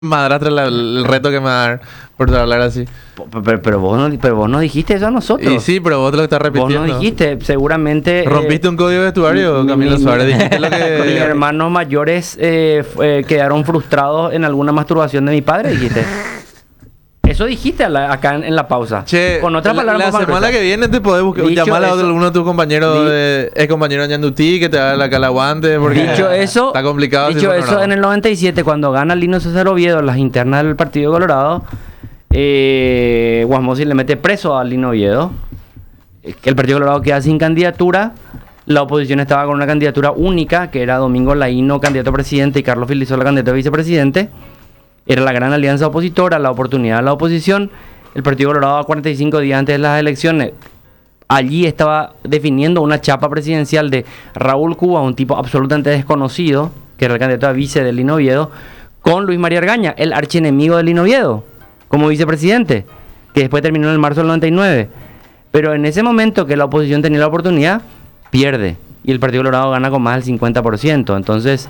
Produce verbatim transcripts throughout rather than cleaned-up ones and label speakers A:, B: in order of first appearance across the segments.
A: madrastra la- el reto que me va a dar por hablar así.
B: Pero, pero, pero vos no, pero vos no dijiste eso a nosotros.
A: Y sí, pero vos te lo estás
B: Vos
A: repitiendo.
B: no dijiste, seguramente...
A: ¿Rompiste
B: eh,
A: un código de vestuario,
B: mi-
A: Camilo
B: mi-
A: Suárez? Dijiste lo
B: Mis
A: que...
B: hermanos mayores eh, f- eh, quedaron frustrados en alguna masturbación de mi padre, dijiste. Eso dijiste a la- acá en, en la pausa.
A: Che,
B: Con otras
A: la,
B: palabras
A: la
B: más
A: semana
B: gruesas.
A: que viene te podés buscar,
B: Dicho
A: llamar a
B: eso-
A: otro, alguno de tus compañeros,
B: Di-
A: de, ex compañero de Ñandutí, que te haga la calaguante, porque
B: Dicho eso,
A: está complicado. así
B: dicho
A: por
B: eso
A: programa.
B: en el noventa y siete, cuando gana Lino César Oviedo las internas del Partido Colorado, eh, Guasmosi le mete preso a Lino Oviedo. Eh, que El Partido Colorado queda sin candidatura. La oposición estaba con una candidatura única, que era Domingo Laíno, candidato a presidente, y Carlos Filisola, candidato a vicepresidente. Era la gran alianza opositora, la oportunidad de la oposición. El Partido Colorado, a cuarenta y cinco días antes de las elecciones, allí estaba definiendo una chapa presidencial de Raúl Cuba, un tipo absolutamente desconocido, que era el candidato a vice de Lino Oviedo, con Luis María Argaña, el archienemigo de Lino Oviedo, como vicepresidente, que después terminó en el marzo del noventa y nueve. Pero en ese momento que la oposición tenía la oportunidad, pierde. Y el Partido Colorado gana con más del cincuenta por ciento. Entonces,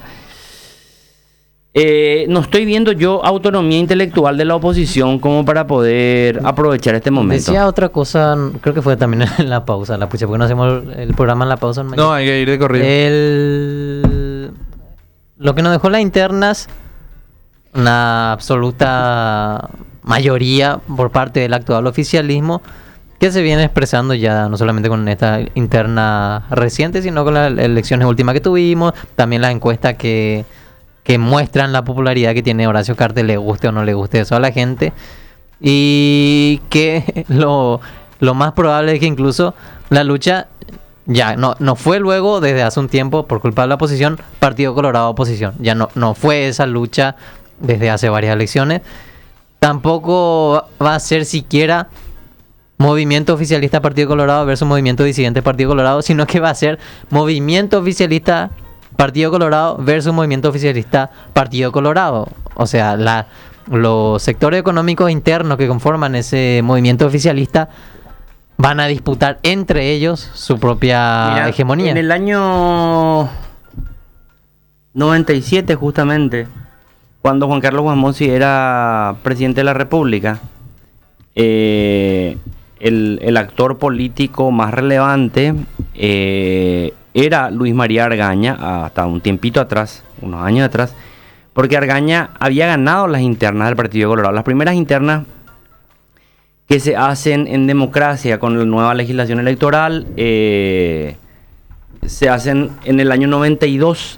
B: eh, no estoy viendo yo autonomía intelectual de la oposición como para poder aprovechar este momento.
C: Decía otra cosa, creo que fue también en la pausa, la pucha, porque no hacemos el, el programa en la pausa. en
A: No, hay que ir de corrido.
C: El... Lo que nos dejó las internas, una absoluta mayoría por parte del actual oficialismo, que se viene expresando ya no solamente con esta interna reciente, sino con las elecciones últimas que tuvimos, también las encuestas que, que muestran la popularidad que tiene Horacio Cartes, le guste o no le guste eso a la gente, y que lo, lo más probable es que incluso la lucha ya no, no fue luego desde hace un tiempo por culpa de la oposición, Partido Colorado oposición, ya no, no fue esa lucha desde hace varias elecciones, tampoco va a ser siquiera Movimiento Oficialista Partido Colorado versus Movimiento Disidente Partido Colorado, sino que va a ser Movimiento Oficialista Partido Colorado versus Movimiento Oficialista Partido Colorado. O sea, la, los sectores económicos internos que conforman ese movimiento oficialista van a disputar entre ellos su propia
B: Mira,
C: hegemonía.
B: En el año noventa y siete, justamente, cuando Juan Carlos Guasmosi era presidente de la República, eh, el, el actor político más relevante eh, era Luis María Argaña, hasta un tiempito atrás, unos años atrás, porque Argaña había ganado las internas del Partido Colorado. Las primeras internas que se hacen en democracia con la nueva legislación electoral eh, se hacen en el año noventa y dos,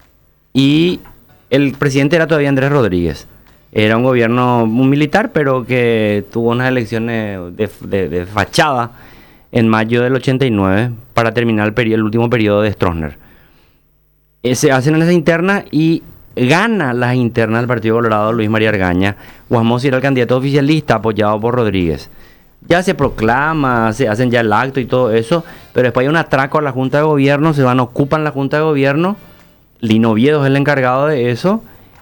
B: y el presidente era todavía Andrés Rodríguez. Era un gobierno un militar, pero que tuvo unas elecciones de, de- de fachada en mayo del ochenta y nueve para terminar el, periodo, el último periodo de Stroessner. Eh, se hacen en esas internas y gana las internas del Partido Colorado Luis María Argaña. Guasmosi era el candidato oficialista apoyado por Rodríguez. Ya se proclama, se hacen ya el acto y todo eso, pero después hay un atraco a la Junta de Gobierno, se van, ocupan la Junta de Gobierno. Lino Oviedo es el encargado de eso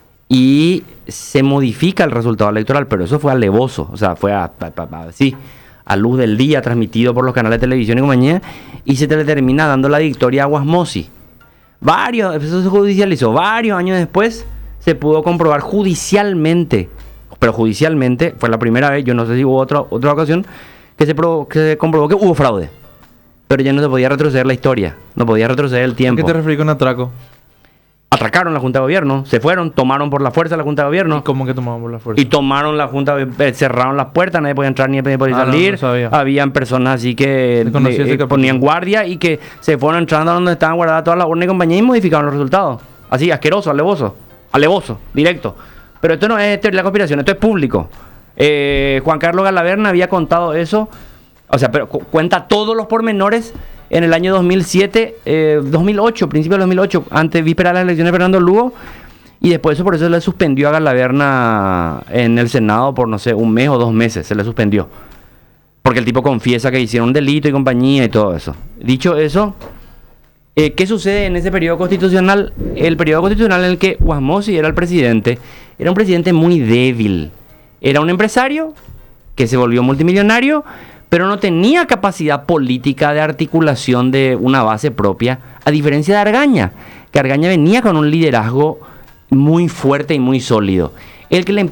B: y se modifica el resultado electoral, pero eso fue alevoso, o sea, fue a, a- a- a- sí, a luz del día, transmitido por los canales de televisión y compañía, y se te termina dando la victoria a Guasmosi. Varios, eso se judicializó, varios años después se pudo comprobar judicialmente, pero judicialmente fue la primera vez, yo no sé si hubo otra, otra ocasión, que se, probó- que se comprobó que hubo fraude, pero ya no se podía retroceder la historia, no podía retroceder el
A: ¿A
B: tiempo.
A: qué te referís con atraco?
B: Atracaron la Junta de Gobierno, se fueron, tomaron por la fuerza la Junta de
A: ¿Y
B: Gobierno
A: cómo que tomamos por la fuerza?
B: y tomaron la Junta, eh, cerraron las puertas, nadie podía entrar ni nadie podía
A: Ah, no,
B: salir.
A: no sabía.
B: Habían personas así que
A: Desconocía
B: eh,
A: ese
B: eh,
A: capítulo.
B: ponían guardia y que se fueron entrando a donde estaban guardadas todas las urnas y compañía y modificaron los resultados. Así, asqueroso, alevoso, alevoso, directo. Pero esto no es teoría de la conspiración, esto es público. Eh, Juan Carlos Galaverna había contado eso, o sea, pero cu- cuenta todos los pormenores en el año dos mil siete, eh, dos mil ocho, principio de dos mil ocho, antes víspera de las elecciones de Fernando Lugo, y después eso por eso le suspendió a Galaverna en el Senado por, no sé, un mes o dos meses, se le suspendió. Porque el tipo confiesa que hicieron un delito y compañía y todo eso. Dicho eso, eh, ¿qué sucede en ese periodo constitucional? El periodo constitucional en el que Guasmosi era el presidente, era un presidente muy débil. Era un empresario que se volvió multimillonario, pero no tenía capacidad política de articulación de una base propia, a diferencia de Argaña, que Argaña venía con un liderazgo muy fuerte y muy sólido. el que le